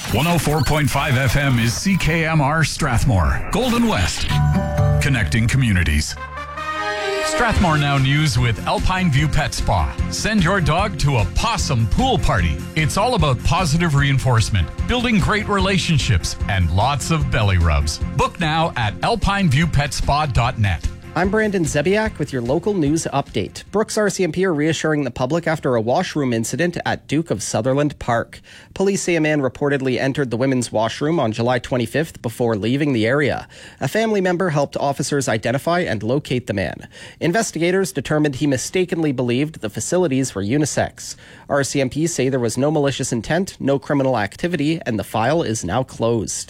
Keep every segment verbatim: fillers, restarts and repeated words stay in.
one oh four point five F M is C K M R Strathmore, Golden West, connecting communities. Strathmore Now News with Alpine View Pet Spa. Send your dog to a possum pool party. It's all about positive reinforcement, building great relationships, and lots of belly rubs. Book now at alpine view pet spa dot net. I'm Brandon Zebiak with your local news update. Brooks R C M P are reassuring the public after a washroom incident at Duke of Sutherland Park. Police say a man reportedly entered the women's washroom on July twenty-fifth before leaving the area. A family member helped officers identify and locate the man. Investigators determined he mistakenly believed the facilities were unisex. R C M P say there was no malicious intent, no criminal activity, and the file is now closed.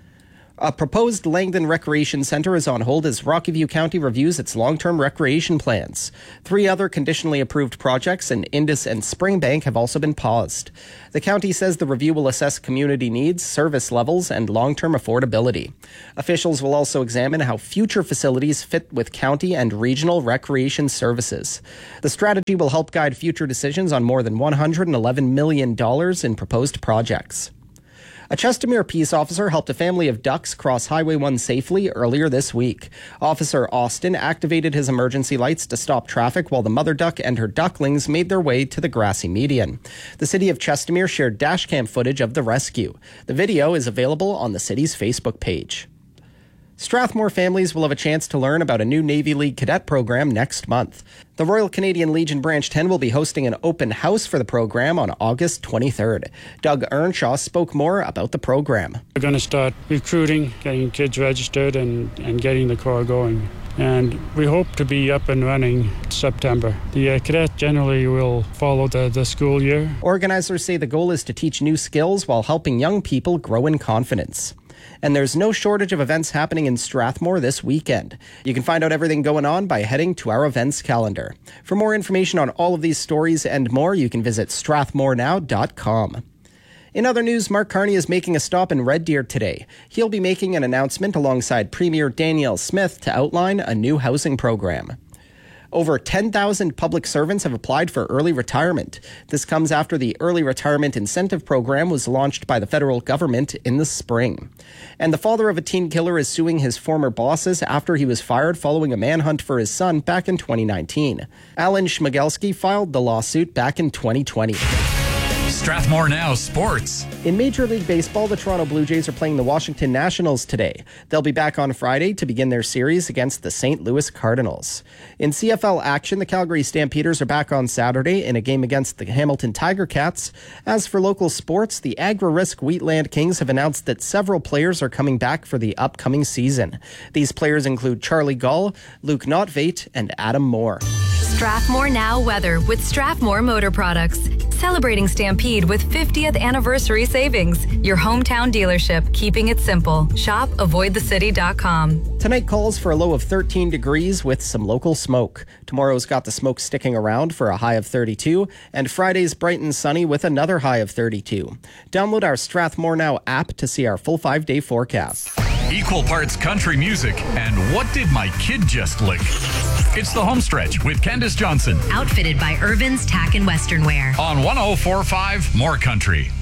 A proposed Langdon Recreation Center is on hold as Rocky View County reviews its long-term recreation plans. Three other conditionally approved projects in Indus and Springbank have also been paused. The county says the review will assess community needs, service levels, and long-term affordability. Officials will also examine how future facilities fit with county and regional recreation services. The strategy will help guide future decisions on more than one hundred eleven million dollars in proposed projects. A Chestermere peace officer helped a family of ducks cross Highway one safely earlier this week. Officer Austin activated his emergency lights to stop traffic while the mother duck and her ducklings made their way to the grassy median. The city of Chestermere shared dashcam footage of the rescue. The video is available on the city's Facebook page. Strathmore families will have a chance to learn about a new Navy League cadet program next month. The Royal Canadian Legion Branch ten will be hosting an open house for the program on August twenty-third. Doug Earnshaw spoke more about the program. We're going to start recruiting, getting kids registered, and, and getting the corps going. And we hope to be up and running September. The uh, cadet generally will follow the, the school year. Organizers say the goal is to teach new skills while helping young people grow in confidence. And there's no shortage of events happening in Strathmore this weekend. You can find out everything going on by heading to our events calendar. For more information on all of these stories and more, you can visit strathmore now dot com. In other news, Mark Carney is making a stop in Red Deer today. He'll be making an announcement alongside Premier Danielle Smith to outline a new housing program. Over ten thousand public servants have applied for early retirement. This comes after the Early Retirement Incentive Program was launched by the federal government in the spring. And the father of a teen killer is suing his former bosses after he was fired following a manhunt for his son back in twenty nineteen. Alan Schmigelski filed the lawsuit back in twenty twenty. Strathmore Now Sports. In Major League Baseball, the Toronto Blue Jays are playing the Washington Nationals today. They'll be back on Friday to begin their series against the Saint Louis Cardinals. In C F L action, the Calgary Stampeders are back on Saturday in a game against the Hamilton Tiger Cats. As for local sports, the Agri-Risk Wheatland Kings have announced that several players are coming back for the upcoming season. These players include Charlie Gull, Luke Notveit, and Adam Moore. Strathmore Now weather with Strathmore Motor Products. Celebrating Stampede with fiftieth anniversary savings. Your hometown dealership, keeping it simple. Shop avoid the city dot com. Tonight calls for a low of thirteen degrees with some local smoke. Tomorrow's got the smoke sticking around for a high of thirty-two, and Friday's bright and sunny with another high of thirty-two. Download our Strathmore Now app to see our full five-day forecast. Equal parts country music and what did my kid just lick? It's the home stretch with Candace Johnson. Outfitted by Irvin's Tack and Western Wear. On one oh four point five More Country.